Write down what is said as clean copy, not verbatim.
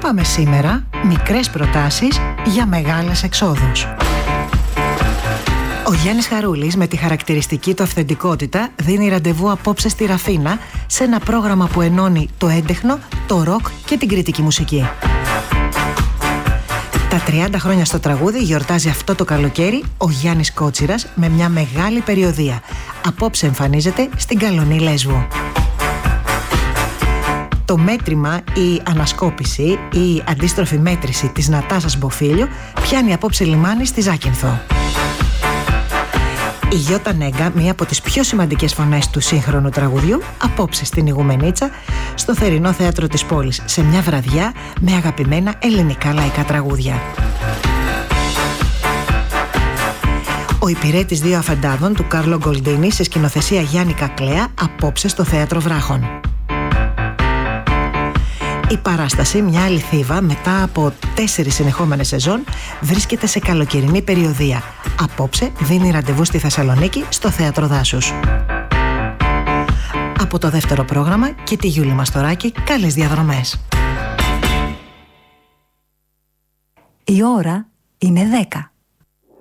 πάμε σήμερα? Μικρές προτάσεις για μεγάλες εξόδους. Ο Γιάννης Χαρούλης, με τη χαρακτηριστική του αυθεντικότητα, δίνει ραντεβού απόψε στη Ραφίνα σε ένα πρόγραμμα που ενώνει το έντεχνο, το ροκ και την κριτική μουσική. Τα 30 χρόνια στο τραγούδι γιορτάζει αυτό το καλοκαίρι ο Γιάννης Κότσιρας με μια μεγάλη περιοδεία. Απόψε εμφανίζεται στην Καλονή Λέσβου. Το μέτρημα, η ανασκόπηση ή η αντίστροφη μέτρηση της Νατάσας Μποφίλιου πιάνει απόψε λιμάνι στη Ζάκυνθο. Η Γιώτα Νέγκα, μία από τις πιο σημαντικές φωνές του σύγχρονου τραγουδιού, απόψε στην Ηγουμενίτσα, στο θερινό θέατρο της πόλης, σε μια βραδιά με αγαπημένα ελληνικά λαϊκά τραγούδια. Ο υπηρέτης δύο αφεντάδων του Κάρλο Γκολντίνη σε σκηνοθεσία Γιάννη Κακλέα, απόψε στο Θέατρο Βράχων. Η παράσταση, μια άλλη θύβα μετά από 4 συνεχόμενες σεζόν, βρίσκεται σε καλοκαιρινή περιοδεία. Απόψε δίνει ραντεβού στη Θεσσαλονίκη στο Θέατρο Δάσους. Από το δεύτερο πρόγραμμα και τη Γιούλη Μαστοράκη, καλές διαδρομές. Η ώρα είναι 10.